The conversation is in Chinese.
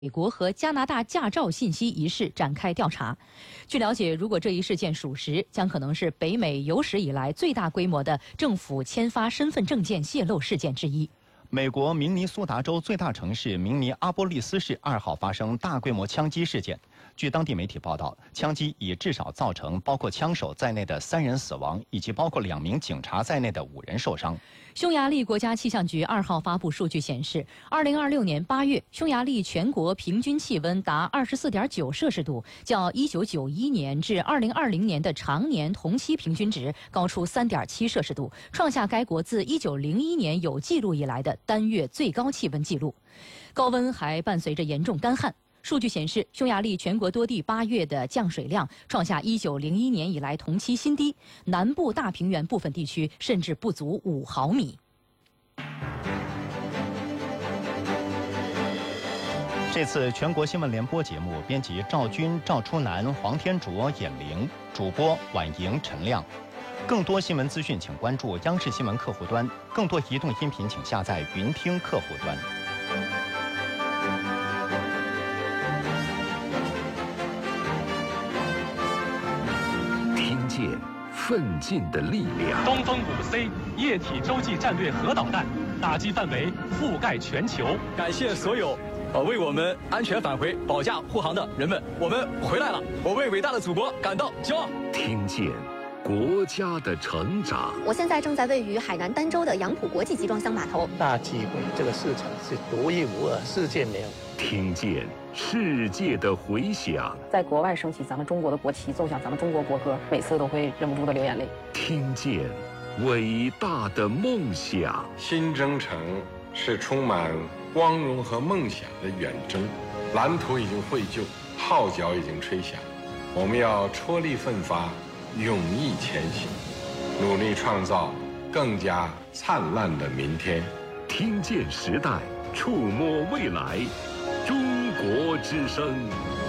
美国和加拿大驾照信息一事展开调查。据了解，如果这一事件属实，将可能是北美有史以来最大规模的政府签发身份证件泄露事件之一。 美国明尼苏达州最大城市明尼阿波利斯市2号发生大规模枪击事件。据当地媒体报道，枪击已至少造成包括枪手在内的3人死亡，以及包括2名警察在内的5人受伤。 匈牙利国家气象局2号发布数据显示，2026年8月，匈牙利全国平均气温达24.9摄氏度，较1991年至2020年的常年同期平均值高出3.7摄氏度，创下该国自1901年有记录以来的单月最高气温纪录。高温还伴随着严重干旱。数据显示，匈牙利全国多地8月的降水量创下1901年以来同期新低，南部大平原部分地区甚至不足5毫米。 这次全国新闻联播节目，编辑赵军、赵初南、黄天卓、闫玲，主播婉莹、陈亮。更多新闻资讯，请关注央视新闻客户端；更多移动音频，请下载云听客户端。 听见奋进的力量。 东风5C 液体洲际战略核导弹打击范围覆盖全球。 感谢所有为我们安全返回保驾护航的人们，我们回来了，我为伟大的祖国感到骄傲。 听见国家的成长。 我现在正在位于海南儋州的杨浦国际集装箱码头。 大机会，这个市场是独一无二，世界没有。 听见世界的回响。 在国外升起咱们中国的国旗，奏响咱们中国国歌，每次都会忍不住的流眼泪。 听见伟大的梦想。 新征程是充满光荣和梦想的远征，蓝图已经绘就，号角已经吹响，我们要踔厉奋发，勇毅前行，努力创造更加灿烂的明天。 听见时代，触摸未来，中国之声。